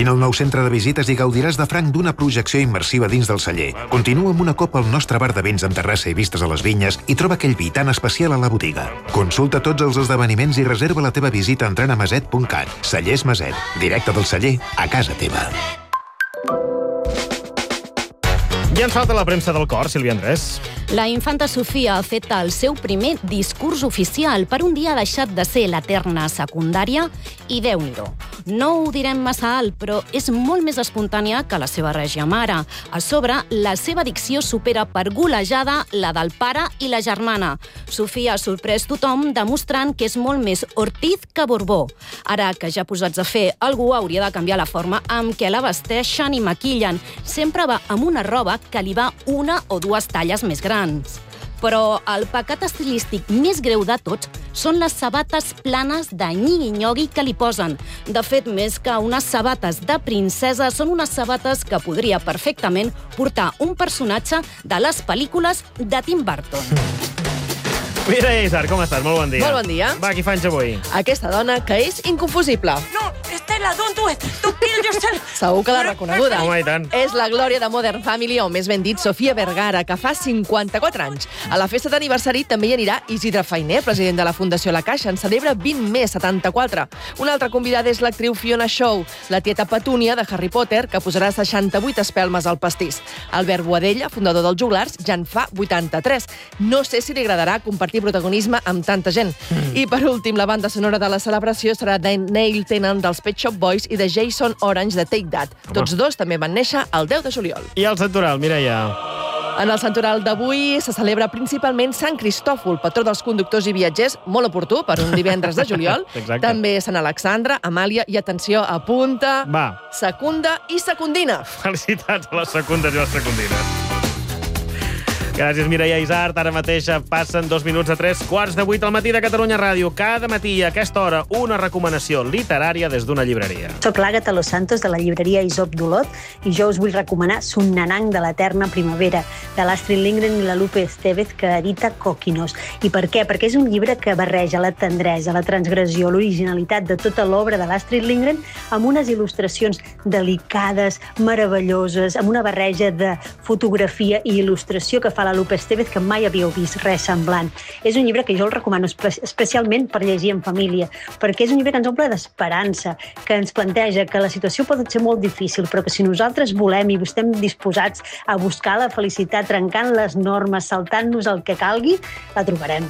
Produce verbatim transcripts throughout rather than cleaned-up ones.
Vine al nou centre de visites i gaudiràs de franc d'una projecció immersiva dins del celler. Continua amb una copa al nostre bar de vins amb terrassa i vistes a les vinyes i troba aquell vi tan especial a la botiga. Consulta tots els esdeveniments i reserva la teva visita entrant a maset punt cat. Cellers Maset. Directe del celler a casa teva. I ens falta la premsa del cor, Sílvia Andrés. La infanta Sofia ha fet el seu primer discurs oficial. Per un dia ha deixat de ser l'eterna secundària i Déu-n'hi-do. No ho direm massa alt, però és molt més espontània que la seva règia mare. A sobre, la seva dicció supera per golejada la del pare i la germana. Sofia ha sorprès tothom demostrant que és molt més Ortiz que Borbó. Ara que ja posats a fer, algú hauria de canviar la forma amb què la vesteixen i maquillen. Sempre va amb una roba que li va una o dues talles més grans. Però el pecat estilístic més greu de tots són les sabates planes de nyigui-nyogui que li posen. De fet, més que unes sabates de princesa, són unes sabates que podria perfectament portar un personatge de les pel·lícules de Tim Burton. Mireia Isart, com estàs? Molt bon dia. Molt bon dia. Va, qui fa anys avui? Aquesta dona que és inconfusible. No, Estela, don't do it. Don't kill yourself. Segur que l'ha reconeguda. Home, i tant. És la glòria de Modern Family, o més ben dit, Sofia Vergara, que fa cinquanta-quatre anys. A la festa d'aniversari també hi anirà Isidre Fainé, president de la Fundació La Caixa. En celebra vint més, setanta-quatre. Una altra convidada és l'actriu Fiona Shaw, la tieta Petúnia de Harry Potter, que posarà seixanta-vuit espelmes al pastís. Albert Boadella, fundador dels Joglars, ja en fa vuitanta-tres. No sé si li agradarà compartir protagonisme amb tanta gent. Mm. I per últim, la banda sonora de la celebració serà de Neil Tennant dels Pet Shop Boys i de Jason Orange de Take That. Home. Tots dos també van néixer el deu de juliol. I el santoral, Mireia? En el santoral d'avui se celebra principalment Sant Cristòfol, patró dels conductors i viatgers, molt oportú per un divendres de juliol. També Sant Alexandre, Amàlia i, atenció, apunta, Va. Secunda i Secundina. Felicitats a les secundes i les secundines. Gràcies, Mireia Isart. Ara mateix passen dos minuts a tres quarts de vuit al matí de Catalunya Ràdio. Cada matí, a aquesta hora, una recomanació literària des d'una llibreria. Soc l'Àgata Los Santos, de la llibreria Isop d'Olot, i jo us vull recomanar Sunnanang de l'Eterna Primavera, de l'Astrid Lindgren i la Lupe Estevez, que edita Coquinos. I per què? Perquè és un llibre que barreja la tendresa, la transgressió, l'originalitat de tota l'obra de l'Astrid Lindgren amb unes il·lustracions delicades, meravelloses, amb una barreja de fotografia i il·lustració que fa la Lupe Estevez, que mai havíeu vist res semblant. És un llibre que jo el recomano espe especialment per llegir en família, perquè és un llibre que ens omple d'esperança, que ens planteja que la situació pot ser molt difícil, però que si nosaltres volem i estem disposats a buscar la felicitat trencant les normes, saltant-nos el que calgui, la trobarem.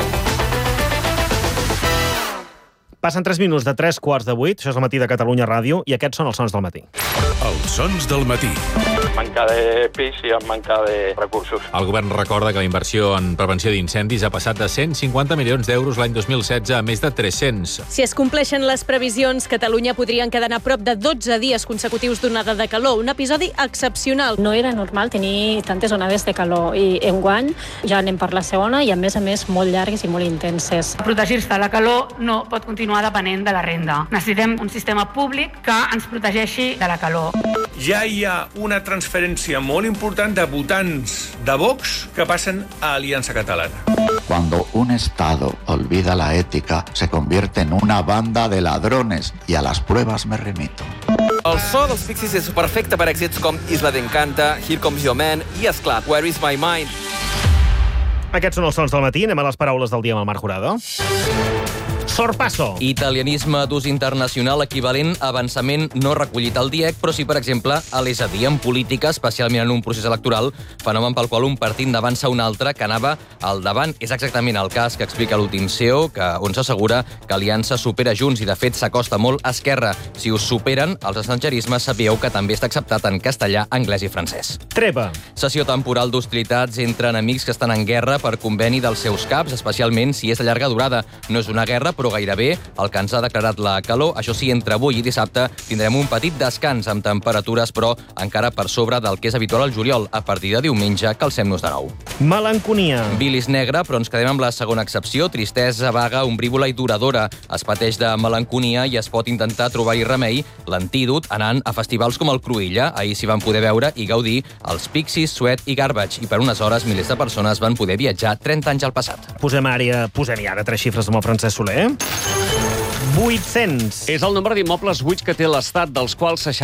Passen tres minuts de tres quarts de vuit, això és el matí de Catalunya Ràdio, i aquests són els sons del matí. Els sons del matí. Manca de pis i amb manca de recursos. El govern recorda que la inversió en prevenció d'incendis ha passat de cent cinquanta milions d'euros l'any dos mil setze a més de tres-cents. Si es compleixen les previsions, Catalunya podria quedar a prop de dotze dies consecutius d'onada de calor, un episodi excepcional. No era normal tenir tantes onades de calor i enguany ja anem per la segona i a més a més molt llargues i molt intenses. Protegir-se de la calor no pot continuar depenent de la renda. Necessitem un sistema públic que ens protegeixi de la calor. Ja hi ha una transferència molt important de votants de Vox que passen a Aliança Catalana. Cuando un Estado olvida la ética, se convierte en una banda de ladrones y a las pruebas me remito. El so dels Pixies és perfecte per èxits com Isla d'Encanta, Here Comes Your Man i, esclar, Where is my mind? Aquests són els sons del matí. Anem a les paraules del dia amb el Marc Jurado. Sorpasso. Italianisme d'ús internacional equivalent a avançament no recollit al D I E C, però sí, per exemple, a l'és a dir en política, especialment en un procés electoral, fenomen pel qual un partit d'avança un altre que anava al davant. És exactament el cas que explica l'últim C E O, que, on s'assegura que Aliança supera Junts i, de fet, s'acosta molt a Esquerra. Si us superen, els estrangerismes sabíeu que també està acceptat en castellà, anglès i francès. Treva. Sessió temporal d'hostilitats entre enemics que estan en guerra per conveni dels seus caps, especialment si és de llarga durada. No és una guerra, però gairebé el que ens ha declarat la calor. Això sí, entre avui i dissabte tindrem un petit descans amb temperatures, però encara per sobre del que és habitual al juliol. A partir de diumenge, calcem-nos de nou. Melanconia. Bilis negra, però ens quedem amb la segona excepció. Tristesa vaga, ombrívola i duradora. Es pateix de melanconia i es pot intentar trobar-hi remei, l'antídot, anant a festivals com el Cruïlla. Ahir s'hi van poder veure i gaudir els Pixies, Sweat i Garbage. I per unes hores milers de persones van poder viatjar trenta anys al passat. Posem àrea, posem-hi ara tres xifres amb el Francesc Soler. vuit-cents. És el nombre d'immobles buits que té l'Estat, dels quals seixanta